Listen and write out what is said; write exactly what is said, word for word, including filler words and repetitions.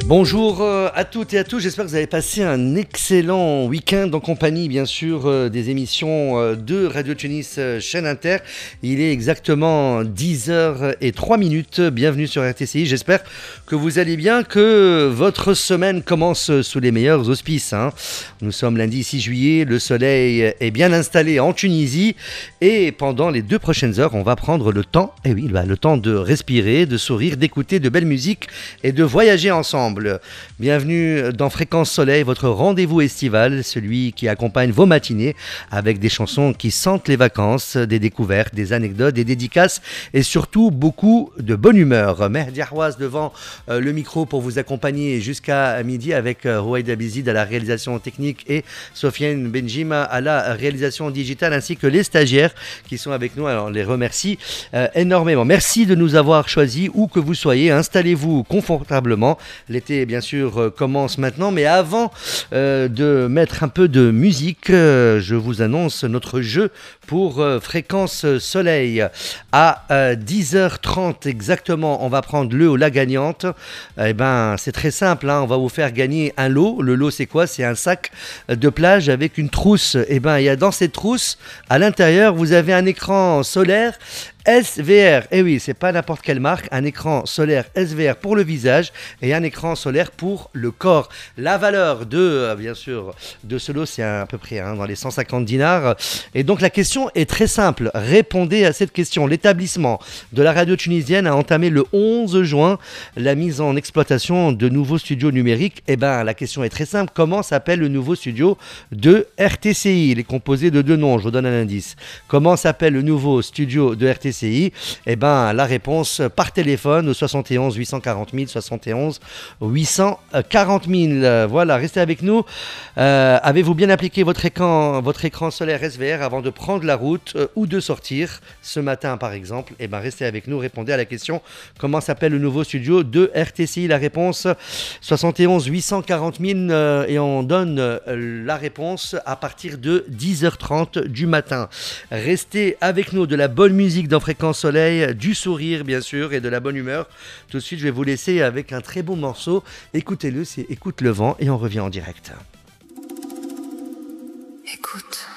Bonjour à toutes et à tous, j'espère que vous avez passé un excellent week-end en compagnie bien sûr des émissions de Radio Tunis chaîne Inter. Il est exactement dix heures zéro trois minutes, bienvenue sur R T C I, j'espère que vous allez bien, que votre semaine commence sous les meilleurs auspices. Hein. Nous sommes lundi six juillet, le soleil est bien installé en Tunisie et pendant les deux prochaines heures on va prendre le temps, et oui, le temps de respirer, de sourire, d'écouter de belles musiques et de voyager ensemble. Bienvenue dans Fréquence Soleil, votre rendez-vous estival, celui qui accompagne vos matinées avec des chansons qui sentent les vacances, des découvertes, des anecdotes, des dédicaces et surtout beaucoup de bonne humeur. Mehdi Ahouaz devant euh, le micro pour vous accompagner jusqu'à midi avec euh, Rouaïda Bizid à la réalisation technique et Sofiane Benjima à la réalisation digitale ainsi que les stagiaires qui sont avec nous. Alors on les remercie euh, énormément. Merci de nous avoir choisis où que vous soyez. Installez-vous confortablement. L'été bien sûr euh, commence maintenant, mais avant euh, de mettre un peu de musique, euh, je vous annonce notre jeu pour euh, Fréquence Soleil. À euh, dix heures trente exactement, on va prendre le ou la gagnante. Eh ben, c'est très simple, hein, on va vous faire gagner un lot. Le lot c'est quoi? C'est un sac de plage avec une trousse. Eh ben, il y a dans cette trousse, à l'intérieur, vous avez un écran solaire S V R, et eh oui, c'est pas n'importe quelle marque, un écran solaire S V R pour le visage et un écran solaire pour le corps. La valeur de, euh, bien sûr, de ce lot, c'est à peu près hein, dans les cent cinquante dinars. Et donc la question est très simple, répondez à cette question. L'établissement de la radio tunisienne a entamé le onze juin la mise en exploitation de nouveaux studios numériques. Et eh ben la question est très simple, comment s'appelle le nouveau studio de R T C I? Il est composé de deux noms, je vous donne un indice. Comment s'appelle le nouveau studio de R T C I? Eh ben, la réponse par téléphone au soixante et onze huit cent quarante mille, soixante et onze huit cent quarante mille. Voilà, restez avec nous. Euh, avez-vous bien appliqué votre écran, votre écran solaire S V R avant de prendre la route euh, ou de sortir ce matin par exemple? Eh ben, restez avec nous, répondez à la question comment s'appelle le nouveau studio de R T C I? La réponse soixante et onze huit cent quarante mille euh, et on donne euh, la réponse à partir de dix heures trente du matin. Restez avec nous, de la bonne musique dans Fréquence Soleil, du sourire bien sûr et de la bonne humeur. Tout de suite je vais vous laisser avec un très beau morceau, écoutez-le, c'est Écoute le vent et on revient en direct. Écoute.